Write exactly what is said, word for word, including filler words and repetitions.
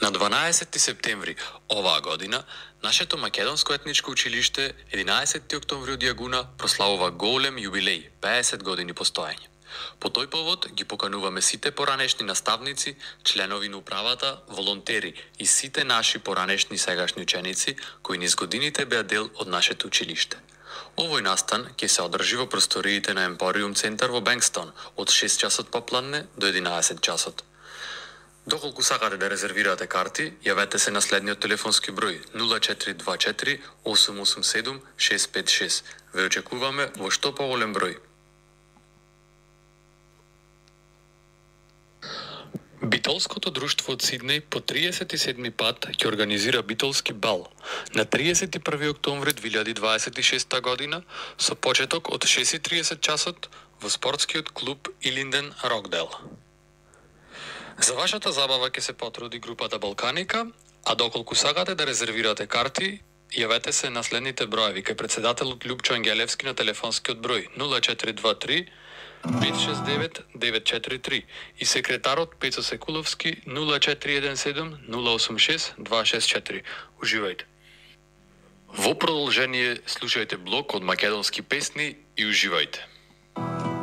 На дванаесети септември оваа година, нашето македонско етничко училиште единаесети октомври од Јагуна прославува голем јубилеј, пеесет години постоење. По тој повод ги покануваме сите поранешни наставници, членови на управата, волонтери и сите наши поранешни сегашни ученици кои низ годините беа дел од нашето училиште. Овој настан ќе се одржи во просториите на Емпориум центар во Бенкстон од шест часот попладне до единаесет часот. Доколку сакате да резервирате карти, јавете се на следниот телефонски број нула четири два четири осум осум седум шест пет шест. Ве очекуваме во што поголем број. Битолското друштво од Сиднеј по триесет и седми пат ќе организира битолски бал на триесет и први октомври две илјади дваесет и шеста година со почеток од шест и триесет часот во спортскиот клуб Илинден Рокдел. За вашата забава ќе се потруди групата Балканика, а доколку сакате да резервирате карти, јавете се на следните броеви кај председателот Љупчо Ангелевски на телефонскиот број нула четири два три пет шест девет девет четири три и секретарот Пецо Секуловски нула четири еден седум нула осум шест два шест четири. Уживајте. Во продолжение слушајте блок од македонски песни и уживајте.